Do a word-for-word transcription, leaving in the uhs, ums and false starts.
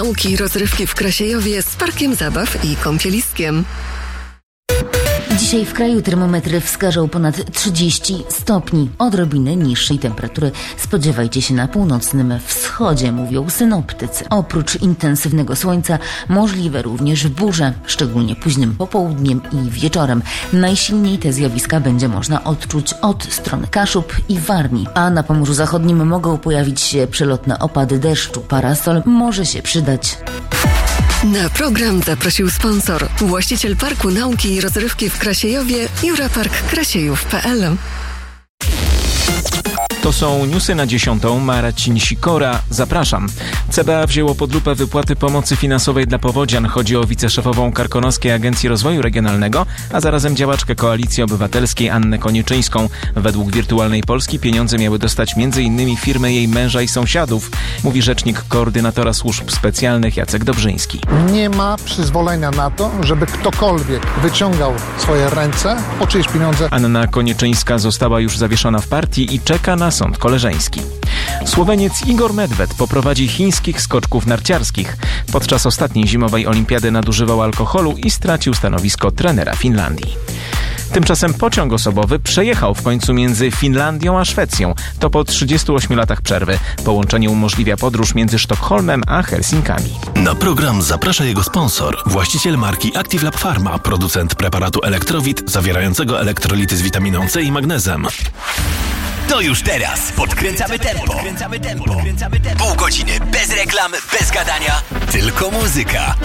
Nauki i rozrywki w Krasiejowie z parkiem zabaw i kąpieliskiem. Dzisiaj w kraju termometry wskażą ponad trzydzieści stopni. Odrobinę niższej temperatury spodziewajcie się na północnym wschodzie, mówią synoptycy. Oprócz intensywnego słońca możliwe również burze, szczególnie późnym popołudniem i wieczorem. Najsilniej te zjawiska będzie można odczuć od strony Kaszub i Warmii, a na Pomorzu Zachodnim mogą pojawić się przelotne opady deszczu. Parasol może się przydać. Na program zaprosił sponsor, właściciel Parku Nauki i Rozrywki w Krasiejowie, Jurapark Krasiejów kropka pe el. To są newsy na dziesiątą. Marcin Sikora. Zapraszam. C B A wzięło pod lupę wypłaty pomocy finansowej dla powodzian. Chodzi o wiceszefową Karkonoskiej Agencji Rozwoju Regionalnego, a zarazem działaczkę Koalicji Obywatelskiej Annę Konieczyńską. Według Wirtualnej Polski pieniądze miały dostać między innymi firmy jej męża i sąsiadów, mówi rzecznik koordynatora służb specjalnych Jacek Dobrzyński. Nie ma przyzwolenia na to, żeby ktokolwiek wyciągał swoje ręce po czyjeś pieniądze. Anna Konieczyńska została już zawieszona w partii i czeka na sąd koleżeński. Słoweniec Igor Medved poprowadzi chińskich skoczków narciarskich. Podczas ostatniej zimowej olimpiady nadużywał alkoholu i stracił stanowisko trenera Finlandii. Tymczasem pociąg osobowy przejechał w końcu między Finlandią a Szwecją. To po trzydziestu ośmiu latach przerwy. Połączenie umożliwia podróż między Sztokholmem a Helsinkami. Na program zaprasza jego sponsor, właściciel marki Active Lab Pharma, producent preparatu Elektrowit zawierającego elektrolity z witaminą C i magnezem. To już teraz podkręcamy tempo. Pół godziny bez reklam, bez gadania, tylko muzyka.